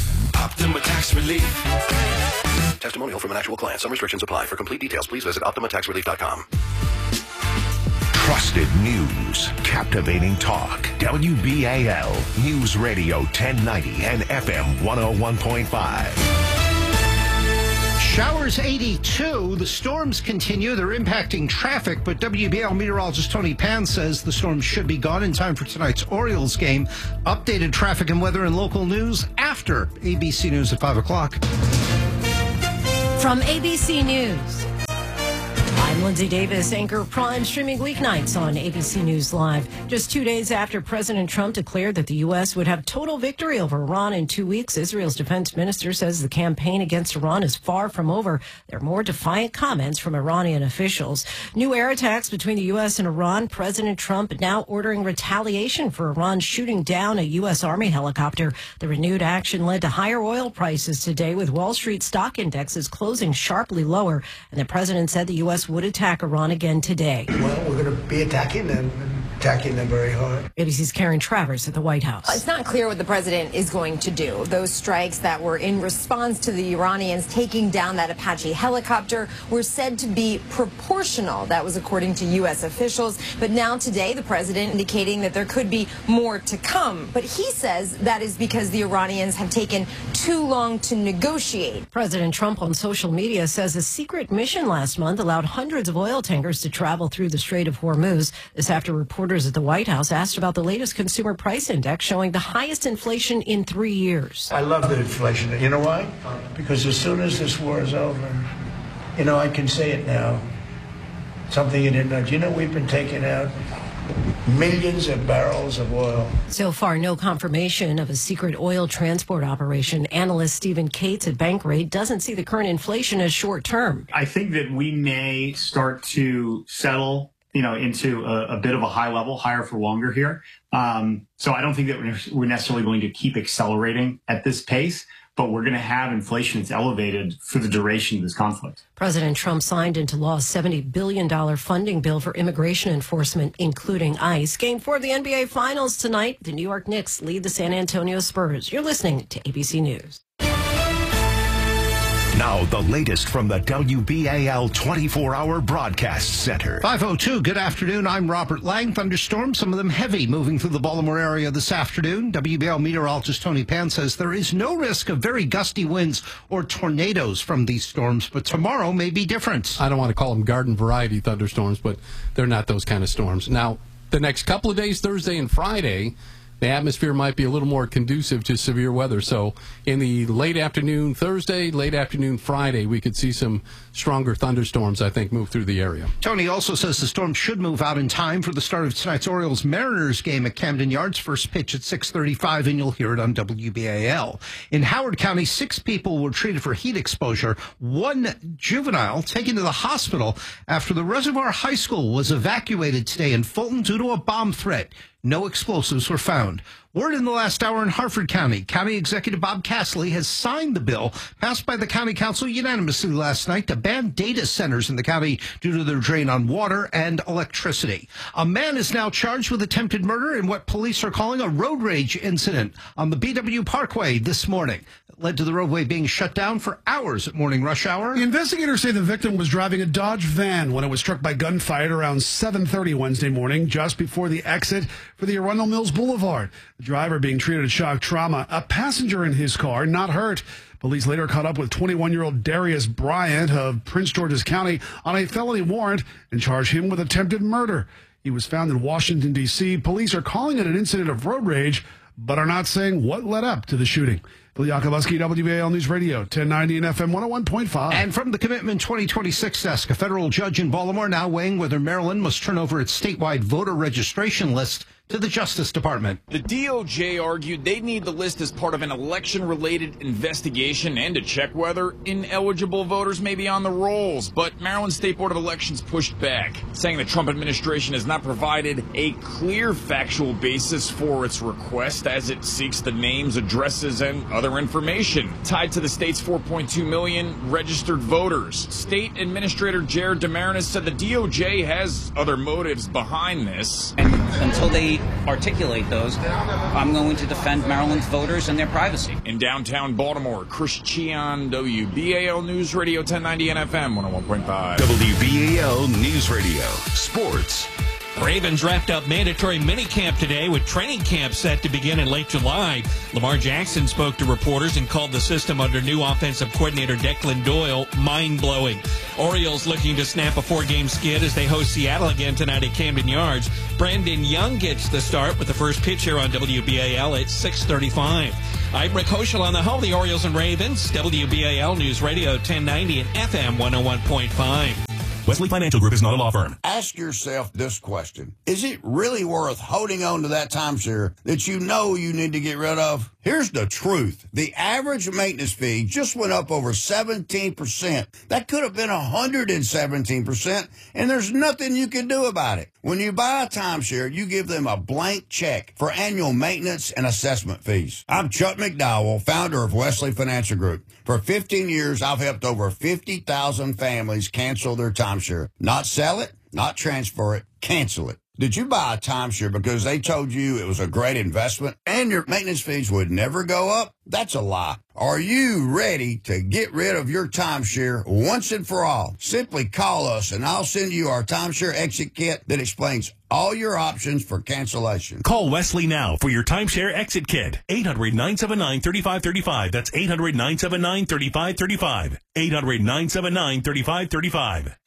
Optima Tax Relief. Testimonial from an actual client. Some restrictions apply. For complete details, please visit optima tax relief dot com. Trusted news, captivating talk. W B A L News Radio ten ninety and F M one oh one point five. Showers eighty-two. The storms continue. They're impacting traffic, but W B A L meteorologist Tony Pan says the storms should be gone in time for tonight's Orioles game. Updated traffic and weather and local news after A B C News at five o'clock. From A B C News, I'm Lindsay Davis, anchor Prime, streaming weeknights on A B C News Live. Just two days after President Trump declared that the U S would have total victory over Iran in two weeks, Israel's defense minister says the campaign against Iran is far from over. There are more defiant comments from Iranian officials. New air attacks between the U S and Iran. President Trump now ordering retaliation for Iran shooting down a U S Army helicopter. The renewed action led to higher oil prices today, with Wall Street stock indexes closing sharply lower. And the president said the U S would attack Iran again today. Well, we're going to be attacking them, attacking them very hard. A B C's Karen Travers at the White House. It's not clear what the president is going to do. Those strikes that were in response to the Iranians taking down that Apache helicopter were said to be proportional. That was according to U S officials. But now today, the president indicating that there could be more to come. But he says that is because the Iranians have taken too long to negotiate. President Trump on social media says a secret mission last month allowed hundreds of oil tankers to travel through the Strait of Hormuz. This after reporters at the White House asked about the latest consumer price index showing the highest inflation in three years. I love the inflation. You know why? Because as soon as this war is over, you know, I can say it now. Something you didn't know. Do you know we've been taking out millions of barrels of oil? So far, no confirmation of a secret oil transport operation. Analyst Stephen Cates at Bankrate doesn't see the current inflation as short term. I think that we may start to settle, you know, into a, a bit of a high level, higher for longer here. Um, so I don't think that we're, we're necessarily going to keep accelerating at this pace, but we're going to have inflation that's elevated for the duration of this conflict. President Trump signed into law a seventy billion dollars funding bill for immigration enforcement, including ICE. Game four of the N B A Finals tonight. The New York Knicks lead the San Antonio Spurs. You're listening to A B C News. Now, the latest from the W B A L twenty-four hour Broadcast Center. five oh two, good afternoon. I'm Robert Lang. Thunderstorms, some of them heavy, moving through the Baltimore area this afternoon. W B A L meteorologist Tony Pan says there is no risk of very gusty winds or tornadoes from these storms, but tomorrow may be different. I don't want to call them garden variety thunderstorms, but they're not those kind of storms. Now, the next couple of days, Thursday and Friday, the atmosphere might be a little more conducive to severe weather. So in the late afternoon Thursday, late afternoon Friday, we could see some stronger thunderstorms, I think, move through the area. Tony also says the storm should move out in time for the start of tonight's Orioles-Mariners game at Camden Yards. First pitch at six thirty-five, and you'll hear it on W B A L. In Howard County, six people were treated for heat exposure. One juvenile taken to the hospital after the Reservoir High School was evacuated today in Fulton due to a bomb threat. No explosives were found. Word in the last hour in Harford County. County Executive Bob Castley has signed the bill passed by the County Council unanimously last night to ban data centers in the county due to their drain on water and electricity. A man is now charged with attempted murder in what police are calling a road rage incident on the B W Parkway this morning. It led to the roadway being shut down for hours at morning rush hour. Investigators say the victim was driving a Dodge van when it was struck by gunfire at around seven thirty Wednesday morning, just before the exit for the Arundel Mills Boulevard. The driver being treated at shock trauma. A passenger in his car not hurt. Police later caught up with twenty-one-year-old Darius Bryant of Prince George's County on a felony warrant and charged him with attempted murder. He was found in Washington, D C Police are calling it an incident of road rage, but are not saying what led up to the shooting. Bill Yakubuski, W B A L News Radio, ten ninety and F M one oh one point five. And from the Commitment twenty twenty-six desk, a federal judge in Baltimore now weighing whether Maryland must turn over its statewide voter registration list to the Justice Department. The D O J argued they'd need the list as part of an election-related investigation and to check whether ineligible voters may be on the rolls. But Maryland State Board of Elections pushed back, saying the Trump administration has not provided a clear factual basis for its request as it seeks the names, addresses, and other information tied to the state's four point two million registered voters. State Administrator Jared DeMarinis said the D O J has other motives behind this. And until they clearly articulate those, I'm going to defend Maryland's voters and their privacy. In downtown Baltimore, Chris Cheon, W B A L News Radio ten ninety and F M one oh one point five. W B A L News Radio. Sports. Ravens wrapped up mandatory minicamp today with training camp set to begin in late July. Lamar Jackson spoke to reporters and called the system under new offensive coordinator Declan Doyle mind-blowing. Orioles looking to snap a four-game skid as they host Seattle again tonight at Camden Yards. Brandon Young gets the start with the first pitch here on W B A L at six thirty-five. I'm Rick Hoschel on the home of the Orioles and Ravens, W B A L News Radio ten ninety and F M one oh one point five. Wesley Financial Group is not a law firm. Ask yourself this question. Is it really worth holding on to that timeshare that you know you need to get rid of? Here's the truth. The average maintenance fee just went up over seventeen percent. That could have been one hundred seventeen percent, and there's nothing you can do about it. When you buy a timeshare, you give them a blank check for annual maintenance and assessment fees. I'm Chuck McDowell, founder of Wesley Financial Group. For fifteen years, I've helped over fifty thousand families cancel their timeshare. Not sell it, not transfer it, cancel it. Did you buy a timeshare because they told you it was a great investment and your maintenance fees would never go up? That's a lie. Are you ready to get rid of your timeshare once and for all? Simply call us and I'll send you our timeshare exit kit that explains all your options for cancellation. Call Wesley now for your timeshare exit kit. eight hundred nine seven nine three five three five. That's eight hundred nine seven nine three five three five. eight hundred nine seven nine three five three five.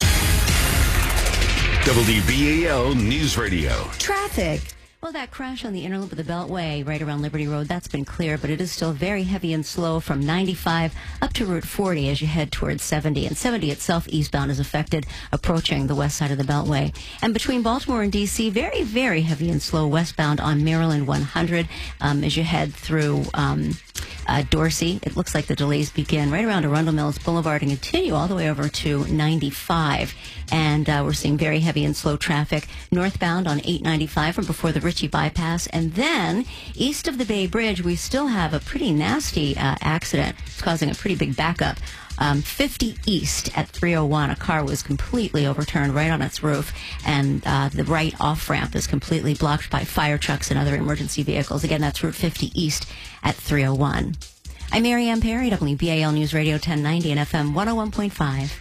W B A L News Radio. Traffic. Well, that crash on the inner loop of the Beltway right around Liberty Road, that's been clear, but it is still very heavy and slow from ninety-five up to Route forty as you head towards seventy. And seventy itself eastbound is affected, approaching the west side of the Beltway. And between Baltimore and D C, very, very heavy and slow westbound on Maryland one hundred um, as you head through um, uh, Dorsey. It looks like the delays begin right around Arundel Mills Boulevard and continue all the way over to ninety-five. And uh, we're seeing very heavy and slow traffic northbound on eight ninety-five from before the Ritchie bypass. And then east of the Bay Bridge, we still have a pretty nasty uh, accident. It's causing a pretty big backup. Um, fifty East at three oh one, a car was completely overturned right on its roof, and uh, the right off-ramp is completely blocked by fire trucks and other emergency vehicles. Again, that's Route fifty East at three oh one. I'm Mary Ann Perry, W B A L News Radio ten ninety and F M one oh one point five.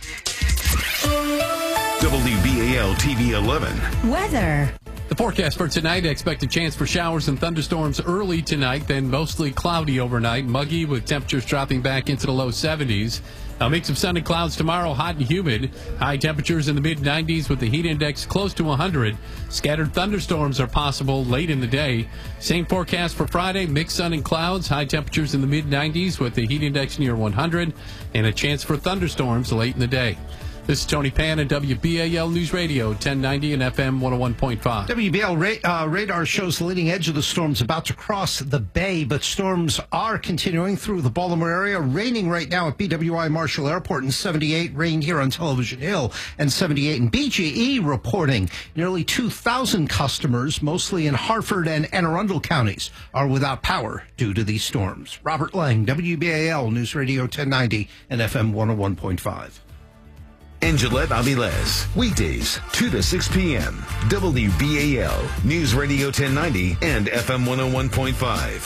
W B A L T V eleven. Weather. The forecast for tonight, expect a chance for showers and thunderstorms early tonight, then mostly cloudy overnight, muggy with temperatures dropping back into the low seventies. A mix of sun and clouds tomorrow, hot and humid. High temperatures in the mid nineties with the heat index close to one hundred. Scattered thunderstorms are possible late in the day. Same forecast for Friday, mixed sun and clouds, high temperatures in the mid nineties with the heat index near one hundred, and a chance for thunderstorms late in the day. This is Tony Pan at W B A L News Radio, ten ninety and F M one oh one point five. W B A L ra- uh, radar shows the leading edge of the storms about to cross the bay, but storms are continuing through the Baltimore area. Raining right now at B W I Marshall Airport and seventy-eight. Rain here on Television Hill and seventy-eight. And B G E reporting nearly two thousand customers, mostly in Harford and Anne Arundel counties, are without power due to these storms. Robert Lang, W B A L News Radio ten ninety and F M one oh one point five. Angela Aviles, weekdays, two to six p.m. W B A L, News Radio ten ninety and F M one oh one point five.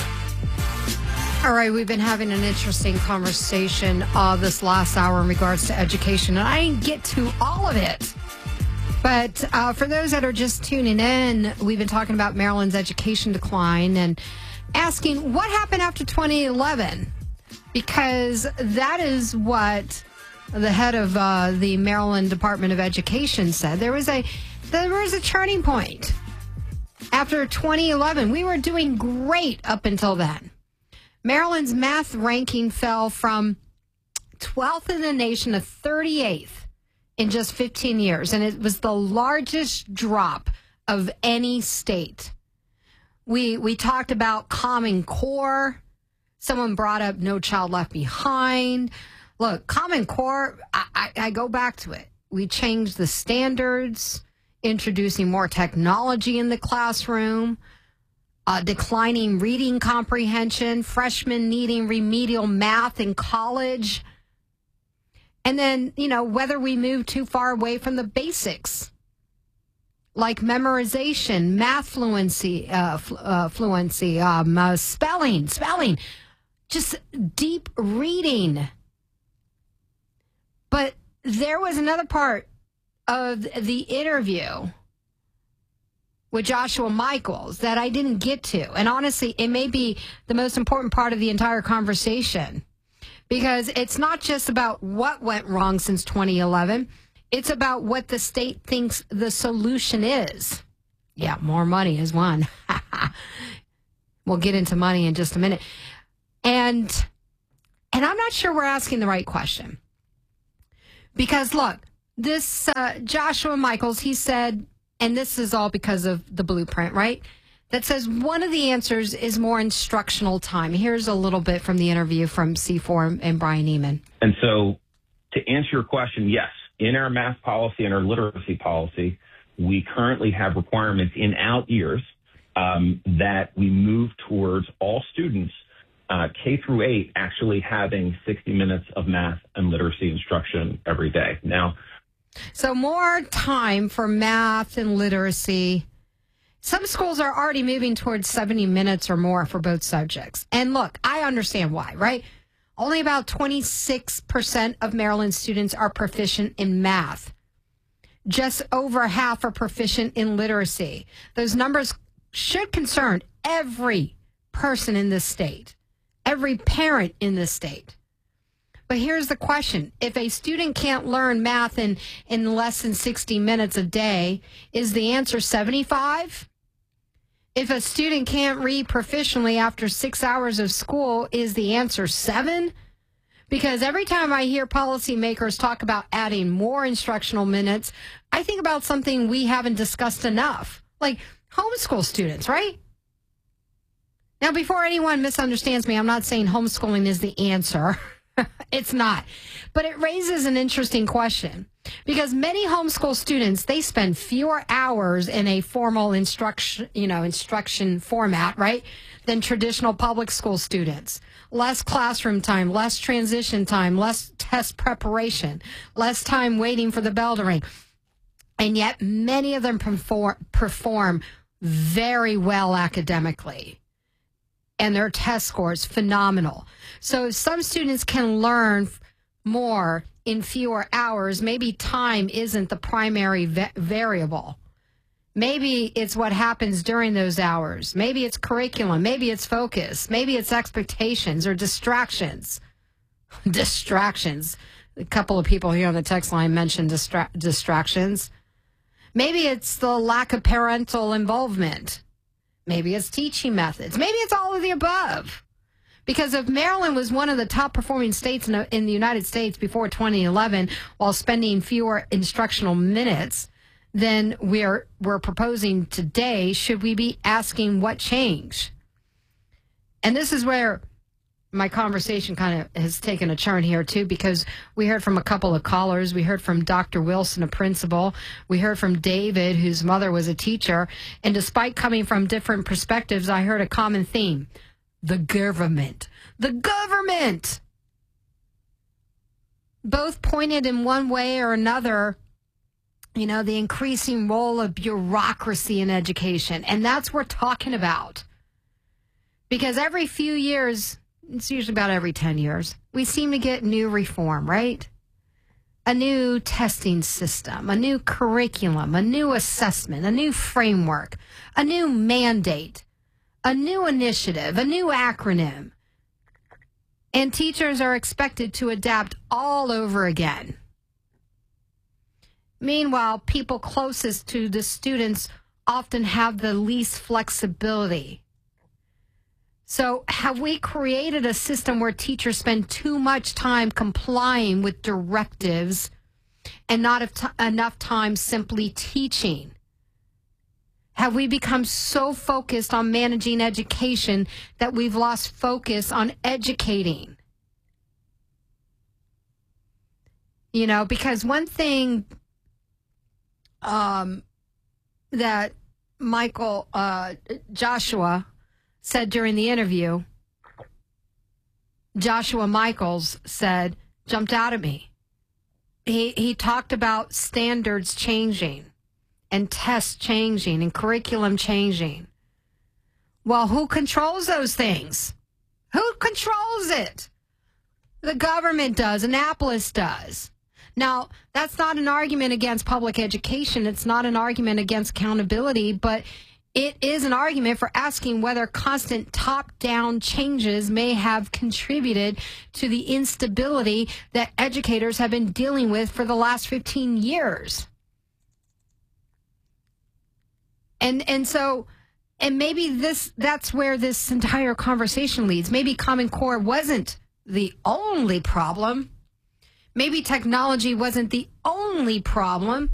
All right, we've been having an interesting conversation uh, this last hour in regards to education, and I didn't get to all of it. But uh, for those that are just tuning in, we've been talking about Maryland's education decline and asking what happened after twenty eleven, because that is what the head of uh, the Maryland Department of Education said. There was a there was a turning point after twenty eleven. We were doing great up until then. Maryland's math ranking fell from twelfth in the nation to thirty-eighth in just fifteen years, and it was the largest drop of any state. We we talked about Common Core. Someone brought up No Child Left Behind. Look, Common Core, I, I, I go back to it. We changed the standards, introducing more technology in the classroom, uh, declining reading comprehension, freshmen needing remedial math in college. And then, you know, whether we move too far away from the basics. like memorization, math fluency, uh, fl- uh, fluency, um, uh, spelling, spelling, just deep reading. But there was another part of the interview with Joshua Michaels that I didn't get to. And honestly, it may be the most important part of the entire conversation, because it's not just about what went wrong since twenty eleven. It's about what the state thinks the solution is. Yeah, more money is one. We'll get into money in just a minute. And and I'm not sure we're asking the right question. Because look, this uh, Joshua Michaels, he said, and this is all because of the blueprint, right? That says one of the answers is more instructional time. Here's a little bit from the interview from C four and Brian Eman. And so to answer your question, yes, in our math policy and our literacy policy, we currently have requirements in out years um, that we move towards all students, uh, K through eight, actually having sixty minutes of math and literacy instruction every day. Now, so more time for math and literacy. Some schools are already moving towards seventy minutes or more for both subjects. And look, I understand why, right? Only about twenty-six percent of Maryland students are proficient in math. Just over half are proficient in literacy. Those numbers should concern every person in this state, every parent in this state. But here's the question. If a student can't learn math in, in less than sixty minutes a day, is the answer seventy-five? If a student can't read proficiently after six hours of school, is the answer seven? Because every time I hear policymakers talk about adding more instructional minutes, I think about something we haven't discussed enough, like homeschool students, right? Now, before anyone misunderstands me, I'm not saying homeschooling is the answer. It's not. But it raises an interesting question, because many homeschool students, they spend fewer hours in a formal instruction, you know, instruction format, right, than traditional public school students. Less classroom time, less transition time, less test preparation, less time waiting for the bell to ring. And yet many of them perform, perform very well academically. And their test scores phenomenal. So some students can learn more in fewer hours. Maybe time isn't the primary va- variable. Maybe it's what happens during those hours. Maybe it's curriculum. Maybe it's focus. Maybe it's expectations or distractions. Distractions. A couple of people here on the text line mentioned distra- distractions. Maybe it's the lack of parental involvement. Maybe it's teaching methods. Maybe it's all of the above. Because if Maryland was one of the top performing states in, in the United States before twenty eleven, while spending fewer instructional minutes than we're we're proposing today, should we be asking what changed? And this is where my conversation kind of has taken a turn here, too, because we heard from a couple of callers. We heard from Doctor Wilson, a principal. We heard from David, whose mother was a teacher. And despite coming from different perspectives, I heard a common theme. The government. The government! Both pointed in one way or another, you know, the increasing role of bureaucracy in education. And that's what we're talking about. Because every few years, it's usually about every ten years, we seem to get new reform, right? A new testing system, a new curriculum, a new assessment, a new framework, a new mandate, a new initiative, a new acronym. And teachers are expected to adapt all over again. Meanwhile, people closest to the students often have the least flexibility. So have we created a system where teachers spend too much time complying with directives and not enough time simply teaching? Have we become so focused on managing education that we've lost focus on educating? You know, because one thing um, that Michael, uh, Joshua said during the interview, Joshua Michaels said, jumped out at me. He he talked about standards changing and tests changing and curriculum changing. Well, who controls those things? Who controls it? The government does. Annapolis does. Now, that's not an argument against public education. It's not an argument against accountability, but it is an argument for asking whether constant top-down changes may have contributed to the instability that educators have been dealing with for the last fifteen years. And and so, and maybe this that's where this entire conversation leads. Maybe Common Core wasn't the only problem. Maybe technology wasn't the only problem.